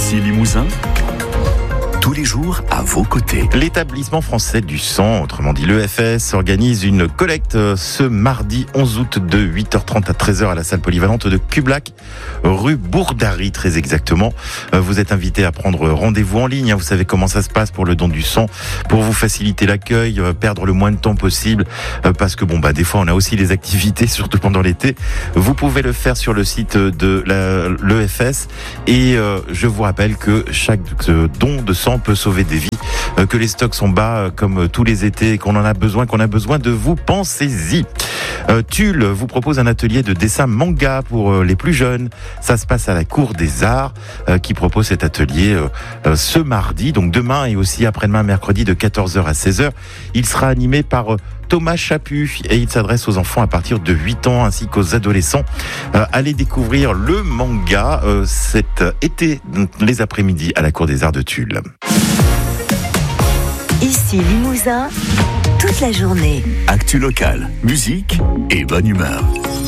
Ici Limousin, tous les jours à vos côtés. L'établissement français du sang, autrement dit l'EFS, organise une collecte ce mardi 11 août de 8h30 à 13h à la salle polyvalente de Cublac, rue Bourdary très exactement. Vous êtes invité à prendre rendez-vous en ligne. Vous savez comment ça se passe pour le don du sang, pour vous faciliter l'accueil, perdre le moins de temps possible, parce que des fois on a aussi les activités, surtout pendant l'été. Vous pouvez le faire sur le site de l'EFS et je vous rappelle que chaque don de sang peut sauver des vies, que les stocks sont bas comme tous les étés, qu'on a besoin de vous. Pensez-y. Tulle vous propose un atelier de dessin manga pour les plus jeunes. Ça se passe à la Cour des Arts qui propose cet atelier ce mardi, donc demain et aussi après-demain mercredi de 14h à 16h. Il sera animé par Thomas Chaput et il s'adresse aux enfants à partir de 8 ans ainsi qu'aux adolescents. Allez découvrir le manga cet été, les après-midi à la Cour des Arts de Tulle. Ici Limousin, toute la journée. Actu locale, musique et bonne humeur.